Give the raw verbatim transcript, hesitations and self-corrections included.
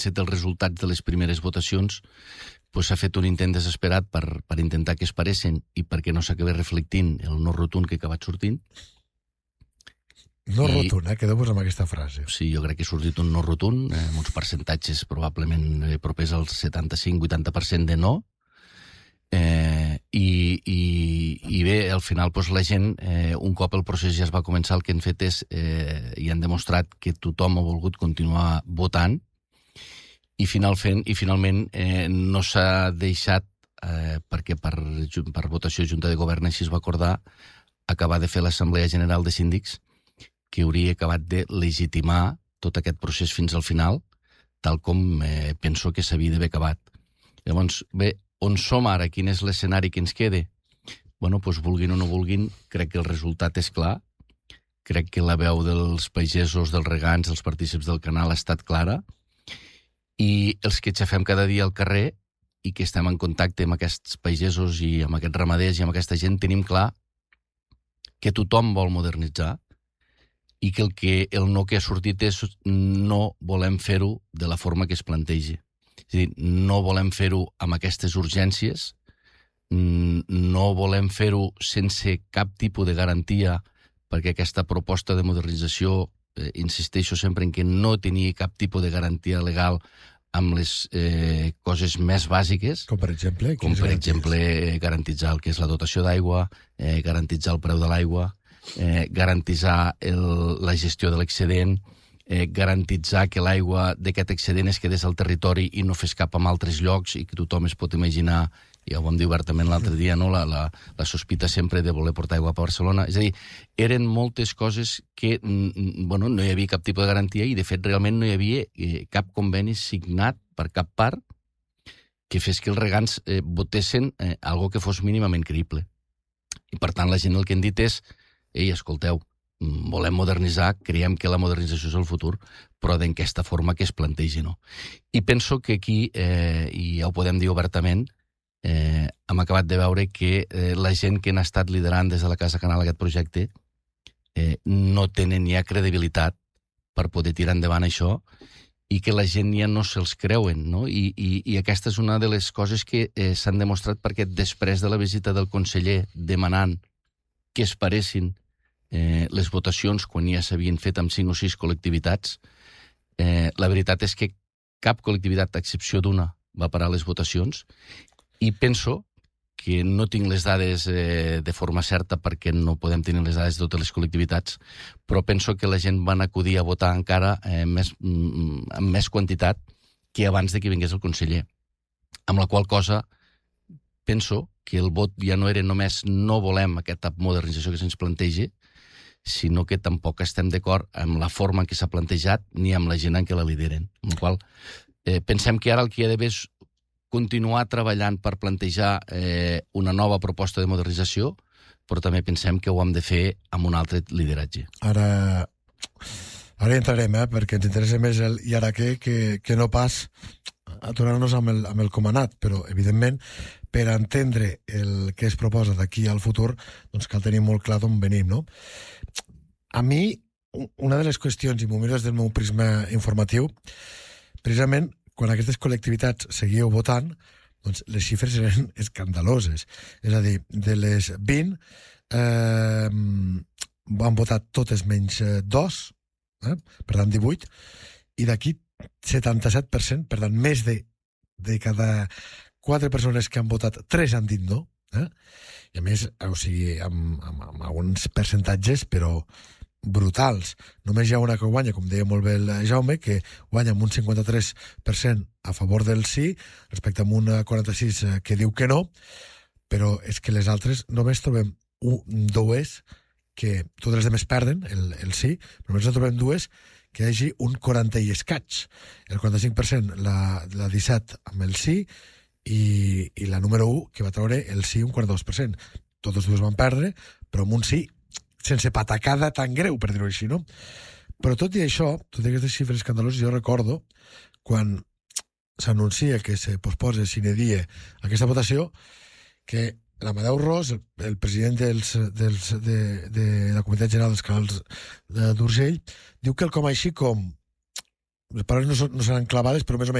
set dels resultats de les primeres votacions pues, s'ha fet un intent desesperat per, per intentar que es paressin i perquè no s'acabés reflectint el no rotund que ha acabat sortint. No I, rotund, eh? Quedeu-vos amb aquesta frase. Sí, jo crec que ha sortit un no rotund, eh, amb uns percentatges probablement eh, propers al setanta-cinc vuitanta per cent de no. Eh, i, i, I bé, al final pues, la gent, eh, un cop el procés ja es va començar, el que han fet és, eh, i han demostrat que tothom ha volgut continuar votant, i, final fent, i finalment eh, no s'ha deixat, eh, perquè per, per votació Junta de Govern així es va acordar, acabar de fer l'Assemblea General de Síndics, que hauria acabat de legitimar tot aquest procés fins al final, tal com eh, penso que s'havia d'haver acabat. Llavors, bé, on som ara? Quin és l'escenari que ens quede? Bueno, doncs vulguin o no vulguin, crec que el resultat és clar. Crec que la veu dels pagesos, dels regants, dels partícips del canal ha estat clara. I els que aixafem cada dia al carrer i que estem en contacte amb aquests pagesos i amb aquests ramaders i amb aquesta gent, tenim clar que tothom vol modernitzar i que el, que el no que ha sortit és no volem fer-ho de la forma que es plantegi. És a dir, no volem fer-ho amb aquestes urgències, no volem fer-ho sense cap tipus de garantia, perquè aquesta proposta de modernització, eh, insisteixo sempre en que no tenia cap tipus de garantia legal amb les eh, coses més bàsiques, com per exemple, com per exemple eh, garantitzar el que és la dotació d'aigua, eh, garantitzar el preu de l'aigua, eh, garantitzar el, la gestió de l'excedent, eh, garantitzar que l'aigua d'aquest excedent es quedés al territori i no fes cap a altres llocs i que tothom es pot imaginar, ja ho vam dir obertament l'altre dia, no? la, la, la sospita sempre de voler portar aigua a Barcelona. És a dir, eren moltes coses que bueno, no hi havia cap tipus de garantia i, de fet, realment no hi havia eh, cap conveni signat per cap part que fes que els regants eh, votessin eh, algo que fos mínimament creïble. I, per tant, la gent el que han dit és ei, escolteu, volem modernitzar, creiem que la modernització és el futur, però d'aquesta forma que es plantegi, no? I penso que aquí, eh, i ja ho podem dir obertament, eh, hem acabat de veure que eh, la gent que n'ha estat liderant des de la Casa Canal aquest projecte eh, no tenen ja credibilitat per poder tirar endavant això i que la gent ja no se'ls creuen, no? I, i, i aquesta és una de les coses que eh, s'han demostrat perquè després de la visita del conseller demanant que es paressin eh, les votacions quan ja s'havien fet amb cinc o sis col·lectivitats, eh, la veritat és que cap col·lectivitat, a excepció d'una, va parar les votacions. I penso que no tinc les dades eh, de forma certa perquè no podem tenir les dades de totes les col·lectivitats, però penso que la gent van acudir a votar encara eh, més, mm, amb més quantitat que abans de que vingués el conseller. Amb la qual cosa penso que el vot ja no era només no volem aquesta modernització que se'ns plantegi, sinó que tampoc estem d'acord amb la forma en què s'ha plantejat ni amb la gent en què la lideren. Amb la qual eh, pensem que ara el que hi ha d'haver és continuar treballant per plantejar eh, una nova proposta de modernització, però també pensem que ho hem de fer amb un altre lideratge. Ara, ara hi entrarem, eh, perquè ens interessa més el i ara què, que, que no pas aturar-nos amb el, amb el comanat, però, evidentment, per entendre el que es proposa d'aquí al futur, doncs cal tenir molt clar d'on venim, no? A mi, una de les qüestions, i m'ho miro des del meu prisma informatiu, precisament, quan aquestes col·lectivitats seguíeu votant, doncs les xifres eren escandaloses. És a dir, de les vint, eh, han votat totes menys dos, eh, per tant divuit, i d'aquí setanta-set per cent, per tant més de, de cada quatre persones que han votat, tres han dit no. Eh? I a més, o sigui, amb, amb, amb alguns percentatges, però brutals. Només hi ha una que guanya, com deia molt bé el Jaume, que guanya amb un cinquanta-tres per cent a favor del sí, respecte a un quaranta-sis per cent que diu que no, però és que les altres només trobem un, dues, que totes les demés perden, el, el sí, però només en trobem dues que hi hagi un quaranta i escaig. El quaranta-cinc per cent la, la disset amb el sí i, i la número un que va treure el sí un quaranta-dos per cent. Totes dues van perdre, però amb un sí sense patacada tan greu, per dir-ho així, no? Però tot i això, totes aquestes xifres escandaloses, jo recordo quan s'anuncia que se posposa sine die aquesta votació, que l'Amadeu Ros, el, el president dels, dels, de, de la Comunitat General dels Canals d'Urgell, diu que el com així com les paraules no, són, no seran clavades, però més o menys